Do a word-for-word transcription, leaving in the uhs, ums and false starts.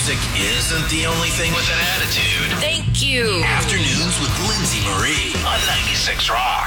music isn't the only thing with an attitude. Thank you. Afternoons with Lindsay Marie on ninety-six Rock.